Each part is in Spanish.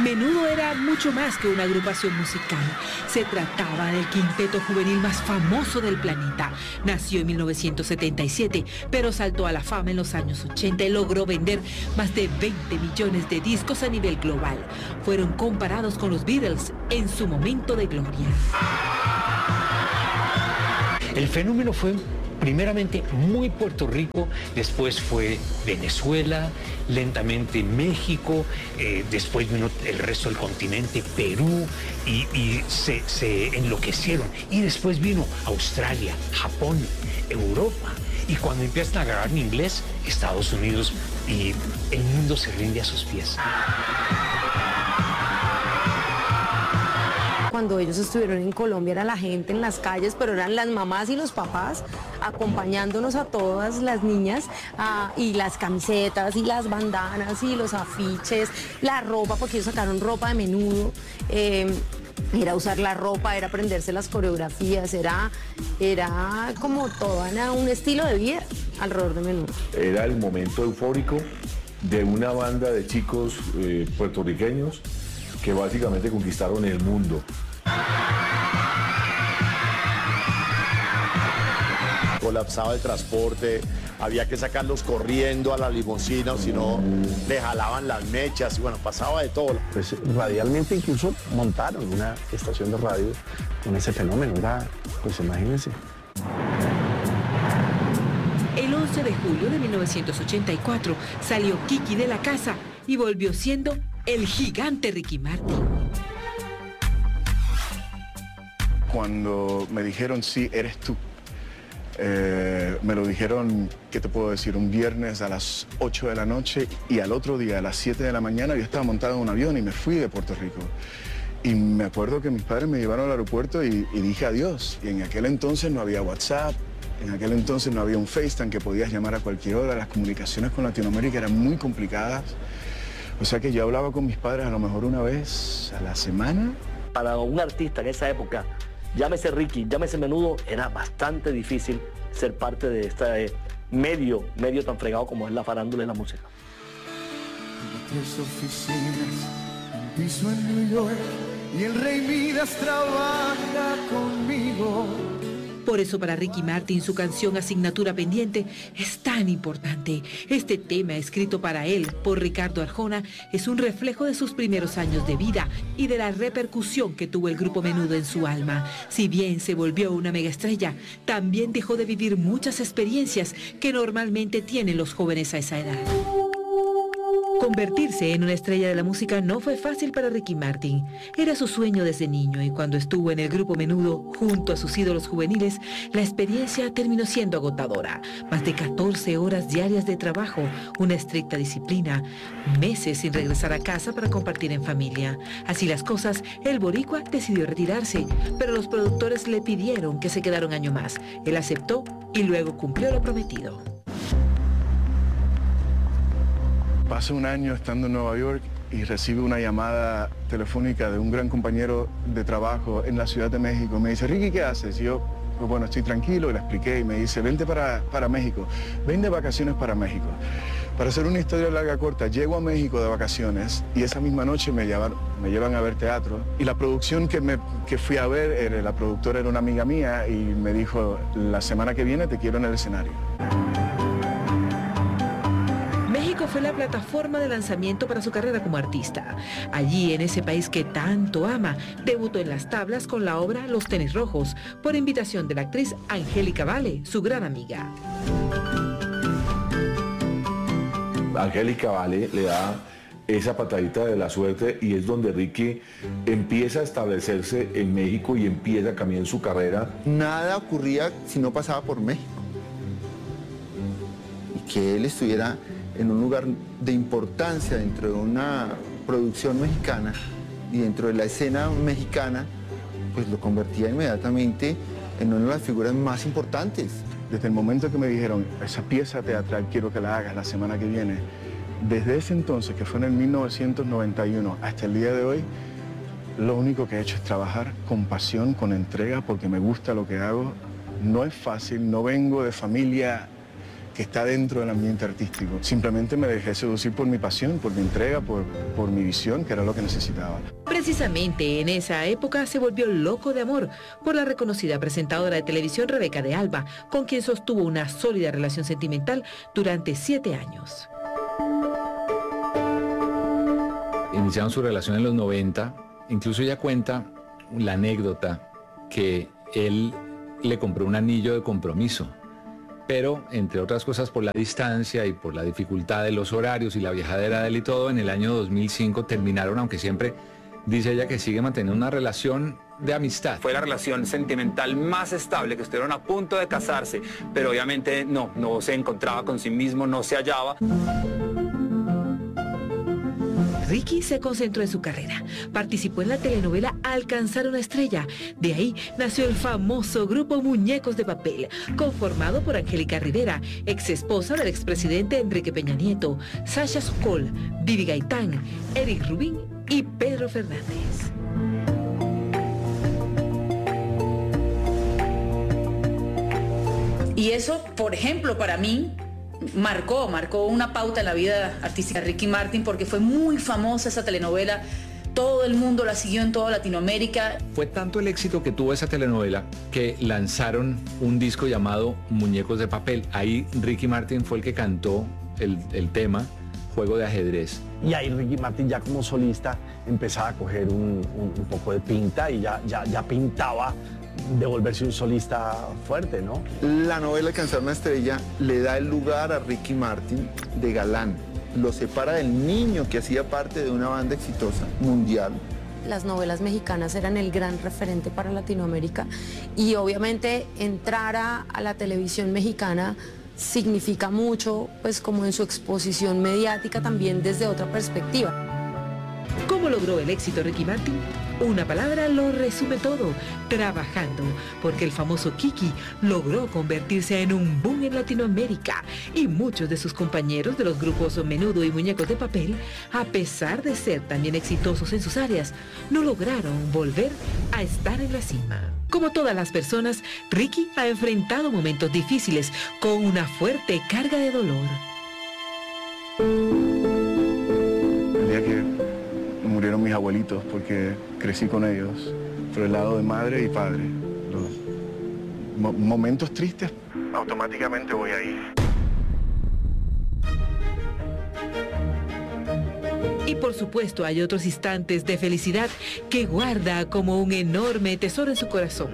Menudo era mucho más que una agrupación musical. Se trataba del quinteto juvenil más famoso del planeta. Nació en 1977, pero saltó a la fama en los años 80 y logró vender más de 20 millones de discos a nivel global. Fueron comparados con los Beatles en su momento de gloria. El fenómeno fue primeramente muy Puerto Rico, después fue Venezuela, lentamente México, después vino el resto del continente, Perú, y se enloquecieron. Y después vino Australia, Japón, Europa. Y cuando empiezan a grabar en inglés, Estados Unidos, y el mundo se rinde a sus pies. Cuando ellos estuvieron en Colombia era la gente en las calles, pero eran las mamás y los papás acompañándonos a todas las niñas, y las camisetas y las bandanas y los afiches, la ropa, porque ellos sacaron ropa de Menudo. Era usar la ropa, era aprenderse las coreografías, era como todo, era un estilo de vida alrededor de Menudo. Era el momento eufórico de una banda de chicos puertorriqueños que básicamente conquistaron el mundo. Colapsaba el transporte, había que sacarlos corriendo a la limusina, o si no, le jalaban las mechas, y bueno, pasaba de todo. Pues radialmente incluso montaron una estación de radio con ese fenómeno, pues imagínense. El 11 de julio de 1984 salió Kiki de la casa y volvió siendo el gigante Ricky Martin. Cuando me dijeron, sí, eres tú, me lo dijeron, ¿qué te puedo decir? Un viernes a las 8 de la noche, y al otro día a las 7 de la mañana yo estaba montado en un avión y me fui de Puerto Rico. Y me acuerdo que mis padres me llevaron al aeropuerto y dije adiós. Y en aquel entonces no había WhatsApp, en aquel entonces no había un FaceTime que podías llamar a cualquier hora. Las comunicaciones con Latinoamérica eran muy complicadas. O sea que yo hablaba con mis padres a lo mejor una vez a la semana. Para un artista en esa época, llámese Ricky, llámese Menudo, era bastante difícil ser parte de este medio tan fregado como es la farándula y la música. 3 oficinas, un piso en New York, y el Rey Midas trabaja conmigo. Por eso para Ricky Martin su canción Asignatura Pendiente es tan importante. Este tema escrito para él por Ricardo Arjona es un reflejo de sus primeros años de vida y de la repercusión que tuvo el grupo Menudo en su alma. Si bien se volvió una megaestrella, también dejó de vivir muchas experiencias que normalmente tienen los jóvenes a esa edad. Convertirse en una estrella de la música no fue fácil para Ricky Martin. Era su sueño desde niño, y cuando estuvo en el grupo Menudo junto a sus ídolos juveniles, la experiencia terminó siendo agotadora. Más de 14 horas diarias de trabajo, una estricta disciplina, meses sin regresar a casa para compartir en familia. Así las cosas, el boricua decidió retirarse, pero los productores le pidieron que se quedara un año más. Él aceptó y luego cumplió lo prometido. Paso un año estando en Nueva York y recibo una llamada telefónica de un gran compañero de trabajo en la Ciudad de México. Me dice, Ricky, ¿qué haces? Y yo, pues bueno, estoy tranquilo, y le expliqué, y me dice, vente para México, ven de vacaciones para México. Para hacer una historia larga corta, llego a México de vacaciones y esa misma noche me llevan a ver teatro. Y la producción que fui a ver, la productora era una amiga mía y me dijo, la semana que viene te quiero en el escenario. México fue la plataforma de lanzamiento para su carrera como artista. Allí, en ese país que tanto ama, debutó en las tablas con la obra Los Tenis Rojos, por invitación de la actriz Angélica Vale, su gran amiga. Angélica Vale le da esa patadita de la suerte y es donde Ricky empieza a establecerse en México y empieza a caminar su carrera. Nada ocurría si no pasaba por México. Y que él estuviera en un lugar de importancia dentro de una producción mexicana y dentro de la escena mexicana, pues lo convertía inmediatamente en una de las figuras más importantes. Desde el momento que me dijeron, esa pieza teatral quiero que la hagas la semana que viene, desde ese entonces, que fue en el 1991, hasta el día de hoy, lo único que he hecho es trabajar con pasión, con entrega, porque me gusta lo que hago. No es fácil, no vengo de familia que está dentro del ambiente artístico. Simplemente me dejé seducir por mi pasión, por mi entrega, por mi visión, que era lo que necesitaba. Precisamente en esa época se volvió loco de amor por la reconocida presentadora de televisión Rebeca de Alba, con quien sostuvo una sólida relación sentimental durante 7 años. Iniciaron su relación en los 90, incluso ella cuenta la anécdota que él le compró un anillo de compromiso, pero entre otras cosas por la distancia y por la dificultad de los horarios y la viajadera de él y todo, en el año 2005 terminaron, aunque siempre dice ella que sigue manteniendo una relación de amistad. Fue la relación sentimental más estable, que estuvieron a punto de casarse, pero obviamente no se encontraba con sí mismo, no se hallaba. Ricky se concentró en su carrera. Participó en la telenovela Alcanzar una estrella. De ahí nació el famoso grupo Muñecos de Papel, conformado por Angélica Rivera, ex esposa del expresidente Enrique Peña Nieto, Sasha Sokol, Vivi Gaitán, Eric Rubín y Pedro Fernández. Y eso, por ejemplo, para mí, marcó una pauta en la vida artística de Ricky Martin, porque fue muy famosa esa telenovela. Todo el mundo la siguió en toda Latinoamérica. Fue tanto el éxito que tuvo esa telenovela que lanzaron un disco llamado Muñecos de Papel. Ahí Ricky Martin fue el que cantó el tema Juego de Ajedrez. Y ahí Ricky Martin ya como solista empezaba a coger un poco de pinta y ya pintaba de volverse un solista fuerte, ¿no? La novela Alcanzar una estrella le da el lugar a Ricky Martin de galán. Lo separa del niño que hacía parte de una banda exitosa mundial. Las novelas mexicanas eran el gran referente para Latinoamérica y obviamente entrar a la televisión mexicana significa mucho, pues como en su exposición mediática también desde otra perspectiva. ¿Cómo logró el éxito Ricky Martin? Una palabra lo resume todo: trabajando, porque el famoso Kiki logró convertirse en un boom en Latinoamérica y muchos de sus compañeros de los grupos Menudo y Muñecos de Papel, a pesar de ser también exitosos en sus áreas, no lograron volver a estar en la cima. Como todas las personas, Ricky ha enfrentado momentos difíciles con una fuerte carga de dolor. El día que murieron mis abuelitos, porque crecí con ellos, por el lado de madre y padre. Los momentos tristes, automáticamente voy ahí. Y por supuesto hay otros instantes de felicidad que guarda como un enorme tesoro en su corazón.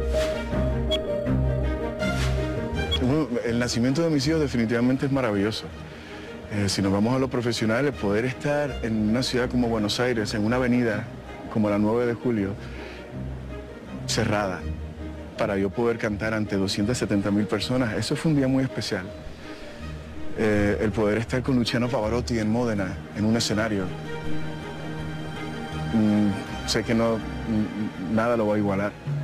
El nacimiento de mis hijos definitivamente es maravilloso. Si nos vamos a lo profesional, el poder estar en una ciudad como Buenos Aires, en una avenida como la 9 de Julio, cerrada, para yo poder cantar ante 270.000 personas, eso fue un día muy especial. El poder estar con Luciano Pavarotti en Módena, en un escenario, sé que nada lo va a igualar.